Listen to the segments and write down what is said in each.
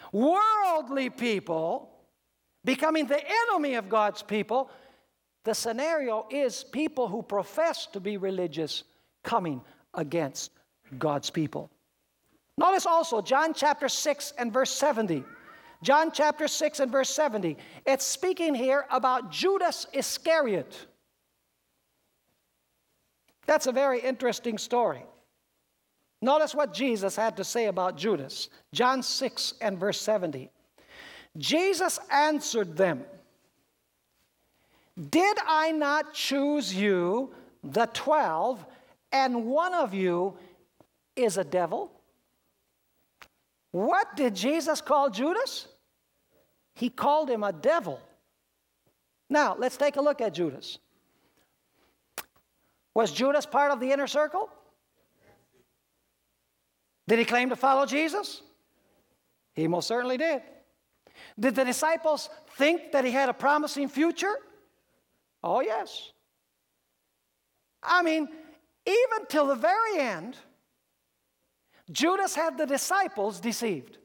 worldly people becoming the enemy of God's people, the scenario is people who profess to be religious coming against God's people. Notice also John chapter 6 and verse 70. John chapter 6 and verse 70. It's speaking here about Judas Iscariot. That's a very interesting story. Notice what Jesus had to say about Judas. John 6 and verse 70. Jesus answered them, "Did I not choose you, the 12, and one of you is a devil?" What did Jesus call Judas? He called him a devil. Now, let's take a look at Judas. Was Judas part of the inner circle? Did he claim to follow Jesus? He most certainly did. Did the disciples think that he had a promising future? Oh, yes. I mean, even till the very end, Judas had the disciples deceived.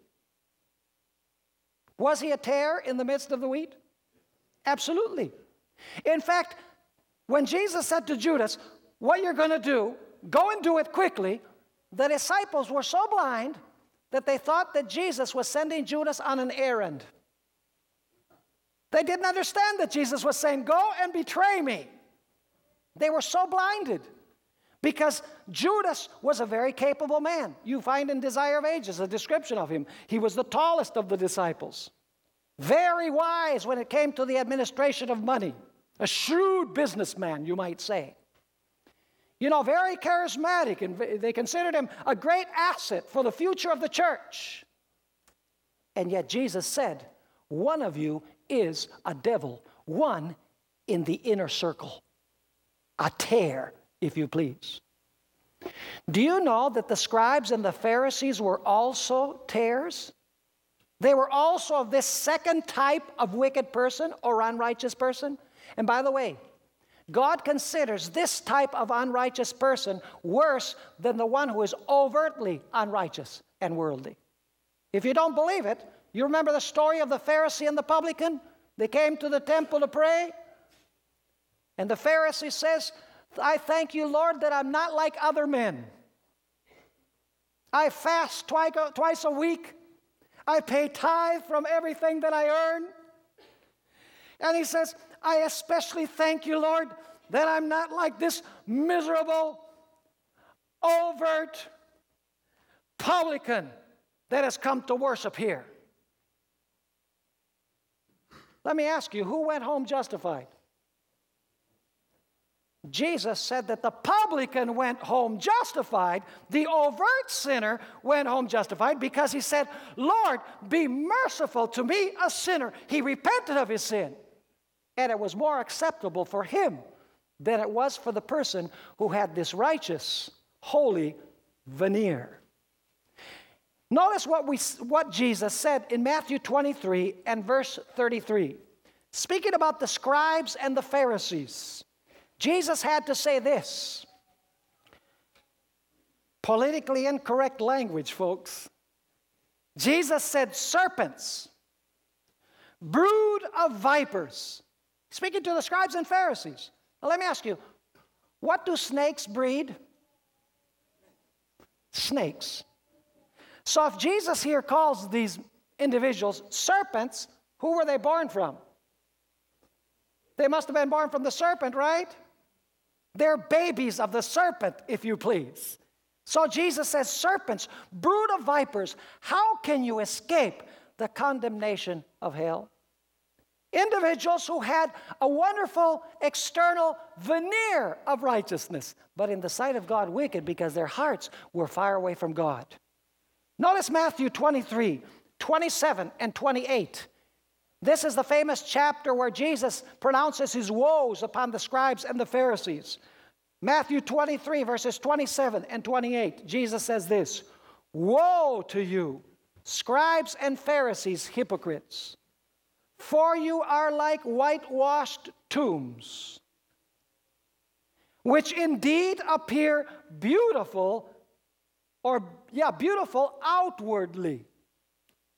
Was he a tare in the midst of the wheat? Absolutely. In fact, when Jesus said to Judas, "What you're going to do, go and do it quickly," the disciples were so blind that they thought that Jesus was sending Judas on an errand. They didn't understand that Jesus was saying, "Go and betray me." They were so blinded because Judas was a very capable man. You find in Desire of Ages a description of him. He was the tallest of the disciples. Very wise when it came to the administration of money. A shrewd businessman, you might say. You know, very charismatic, and they considered him a great asset for the future of the church. And yet Jesus said, "One of you is a devil," one in the inner circle. A tare, if you please. Do you know that the scribes and the Pharisees were also tares? They were also of this second type of wicked person or unrighteous person. And by the way, God considers this type of unrighteous person worse than the one who is overtly unrighteous and worldly. If you don't believe it, you remember the story of the Pharisee and the publican? They came to the temple to pray. And the Pharisee says, "I thank you, Lord, that I'm not like other men. I fast twice a week. I pay tithe from everything that I earn." And he says, "I especially thank you, Lord, that I'm not like this miserable, overt publican that has come to worship here." Let me ask you, who went home justified? Jesus said that the publican went home justified. The overt sinner went home justified because he said, "Lord, be merciful to me, a sinner." He repented of his sin. And it was more acceptable for him than it was for the person who had this righteous, holy veneer. Notice what Jesus said in Matthew 23 and verse 33. Speaking about the scribes and the Pharisees, Jesus had to say this. Politically incorrect language, folks. Jesus said, "Serpents, brood of vipers." Speaking to the scribes and Pharisees. Now let me ask you, what do snakes breed? Snakes. So if Jesus here calls these individuals serpents, who were they born from? They must have been born from the serpent, right? They're babies of the serpent, if you please. So Jesus says, "Serpents, brood of vipers, how can you escape the condemnation of hell?" Individuals who had a wonderful external veneer of righteousness, but in the sight of God wicked because their hearts were far away from God. Notice Matthew 23, 27 and 28. This is the famous chapter where Jesus pronounces his woes upon the scribes and the Pharisees. Matthew 23, verses 27 and 28. Jesus says this, "Woe to you, scribes and Pharisees, hypocrites! For you are like whitewashed tombs, which indeed appear beautiful outwardly,